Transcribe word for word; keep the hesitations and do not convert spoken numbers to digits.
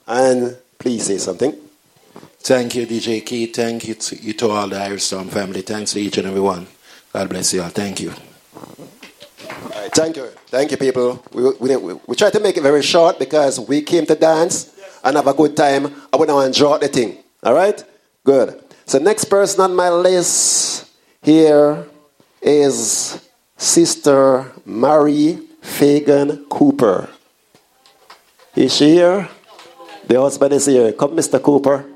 and please say something. Thank you, D J Keith. Thank you to, you to all the Irish Storm family. Thanks to each and every one. God bless you all. Thank you. All right, thank you. Thank you, people. We, we, we, we try to make it very short because we came to dance and have a good time. I want to enjoy the thing. All right? Good. So next person on my list here is Sister Mary Fagan Cooper. Is she here? The husband is here. Come, Mister Cooper.